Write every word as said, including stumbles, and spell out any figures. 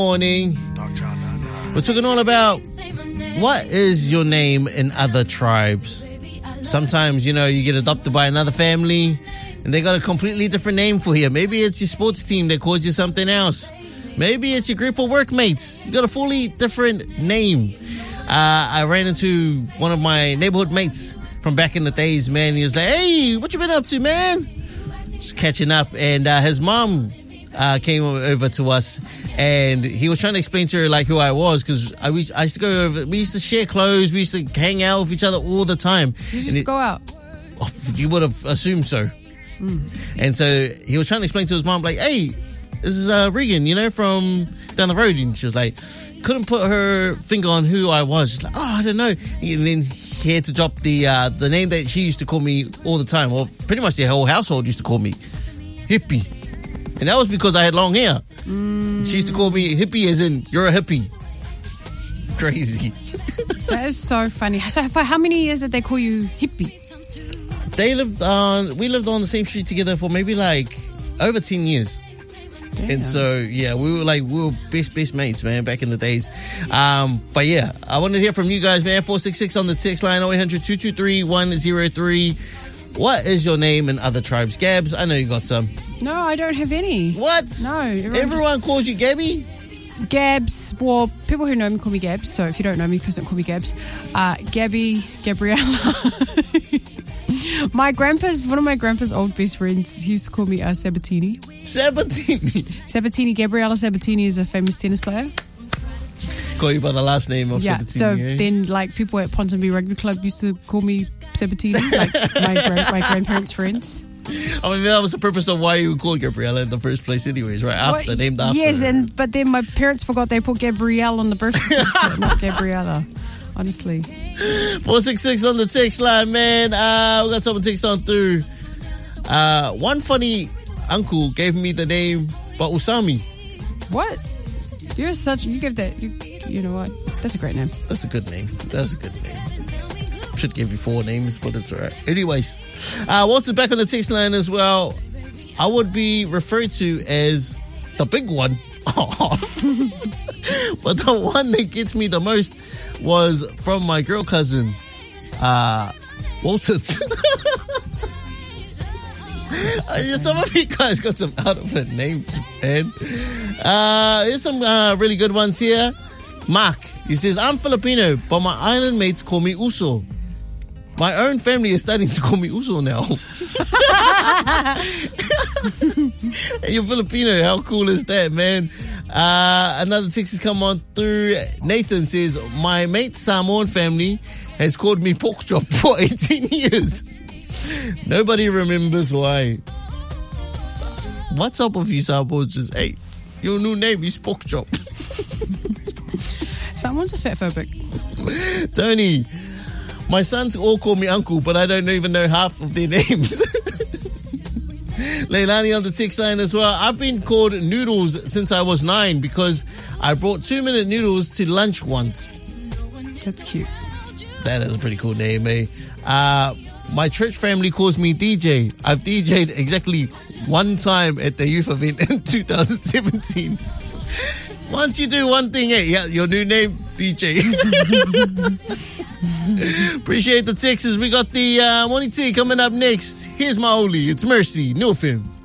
Morning. We're talking all about what is your name in other tribes. Sometimes, you know, you get adopted by another family and they got a completely different name for you. Maybe it's your sports team that calls you something else. Maybe it's your group of workmates. You got a fully different name. Uh, I ran into one of my neighborhood mates from back in the days, man. He was like, hey, what you been up to, man? Just catching up. And uh, his mom uh, came over to us and he was trying to explain to her like who I was, because I, we, I used to go over, we used to share clothes, we used to hang out with each other all the time. You used to go out? Oh, you would have assumed so. Mm. And so he was trying to explain to his mom, like, hey, this is uh, Regan, you know, from down the road. And she was like, couldn't put her finger on who I was. She's like, oh, I don't know. And then he had to drop the uh, the name that she used to call me all the time. Well, pretty much the whole household used to call me Hippie. And that was because I had long hair. Mm. She used to call me Hippie as in, you're a hippie. Crazy. That is so funny. So for how many years did they call you Hippie? They lived on, we lived on the same street together for maybe like over ten years. Damn. And so, yeah, we were like, we were best, best mates, man, back in the days. Um, but yeah, I want to hear from you guys, man. four six six on the text line, oh eight hundred, two two three, one oh three. What is your name in other tribes? Gabs, I know you got some. No, I don't have any. What? No. Everyone, everyone just... calls you Gabby? Gabs. Well, people who know me call me Gabs. So if you don't know me, please don't call me Gabs. Uh, Gabby, Gabriella. My grandpa's, one of my grandpa's old best friends, he used to call me uh, Sabatini. Sabatini? Sabatini. Gabriella Sabatini is a famous tennis player. Call you by the last name of yeah, Sabatini. So eh? then, like, people at Ponsonby Rugby Club used to call me Sabatini, like my, gran- my grandparents' friends. I mean, that was the purpose of why you were called Gabriella in the first place anyways, right? After, well, named after. Yes, and but then my parents forgot they put Gabrielle on the birth certificate, not Gabriella. Honestly. four six six on the text line, man. Uh, we got someone text on through. Uh, one funny uncle gave me the name Ba'usami. What? You're such, you give that, you, you know what? That's a great name. That's a good name. That's a good name. Should give you four names, but it's alright. Anyways, uh, Walter's back on the text line as well. I would be referred to as the big one. But the one that gets me the most was from my girl cousin, uh, Walter. Some of you guys got some out of it names, man. Uh, here's some uh, really good ones here. Mark, he says, I'm Filipino, but my island mates call me Uso. My own family is starting to call me Uso now. Hey, you're Filipino. How cool is that, man? Uh, another text has come on through. Nathan says, my mate Samoan family has called me pork chop for eighteen years. Nobody remembers why. What's up with you Samoans? Just, hey, your new name is pork chop. Someone's a fat phobic. Tony, my sons all call me uncle, but I don't even know half of their names. Leilani on the text line as well. I've been called Noodles since I was nine because I brought two minute noodles to lunch once. That's cute. That is a pretty cool name, eh? Uh, my church family calls me D J. I've D J'd exactly one time at the youth event in two thousand seventeen. Once you do one thing, eh? Yeah, your new name, D J. Appreciate the texts. We got the uh, morning tea coming up next. Here's my Oli. It's Mercy, New Film.